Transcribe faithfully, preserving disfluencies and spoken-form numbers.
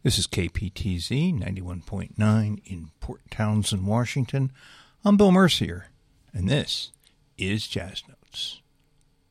This is K P T Z ninety-one point nine in Port Townsend, Washington. I'm Bill Mercier, and this is Jazz Notes.